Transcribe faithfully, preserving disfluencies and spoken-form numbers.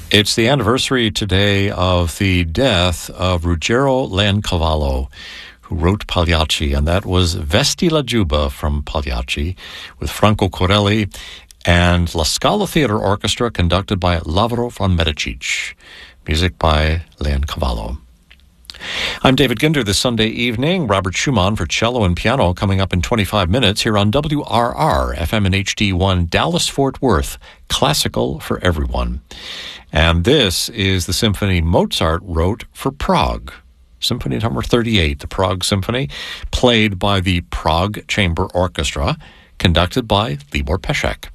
It's the anniversary today of the death of Ruggero Leoncavallo, who wrote Pagliacci, and that was Vesti la Giubba from Pagliacci with Franco Corelli and La Scala Theatre Orchestra conducted by Lazzaro von Medicic. Music by Leoncavallo. I'm David Ginder this Sunday evening. Robert Schumann for cello and piano coming up in twenty-five minutes here on W R R, F M and H D one, Dallas-Fort Worth, classical for everyone. And this is the symphony Mozart wrote for Prague. Symphony number thirty-eight, the Prague Symphony, played by the Prague Chamber Orchestra, conducted by Libor Pesek.